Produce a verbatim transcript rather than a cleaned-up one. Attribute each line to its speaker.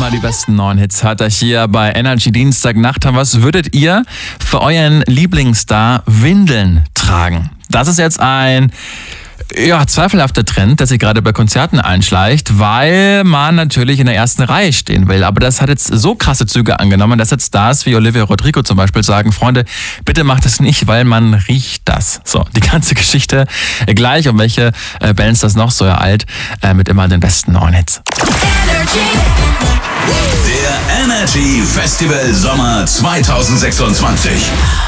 Speaker 1: Immer die besten neuen Hits hört euch hier bei Energy Dienstagnacht. Was würdet ihr für euren Lieblingsstar Windeln tragen? Das ist jetzt ein ja, zweifelhafter Trend, der sich gerade bei Konzerten einschleicht, weil man natürlich in der ersten Reihe stehen will. Aber das hat jetzt so krasse Züge angenommen, dass jetzt Stars wie Olivia Rodrigo zum Beispiel sagen, Freunde, bitte macht das nicht, weil man riecht das. So, die ganze Geschichte gleich, um welche äh, Bands das noch so ereilt, äh, mit immer den besten neuen Hits.
Speaker 2: Der Energy Festival Sommer zwanzig sechsundzwanzig.